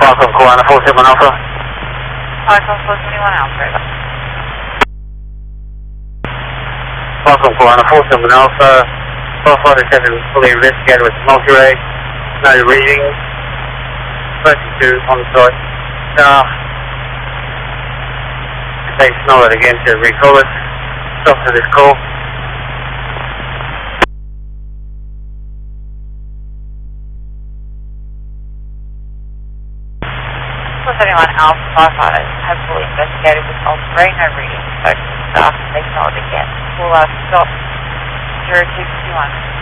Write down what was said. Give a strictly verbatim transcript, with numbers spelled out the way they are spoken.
Welcome, Koala four seven Alpha. Alpha four twenty-one Alpha. Welcome, Koala four seven Alpha. Firefighter has been fully investigated with multi-ray. No readings. thirty-two on site. Staff. If they smell it again, to recall it. Stop to this call. four seventy-one Alpha firefighters have fully investigated with multi-ray, no readings. Spoken to staff, they smell it again. We'll uh, stop zero two fifty-one.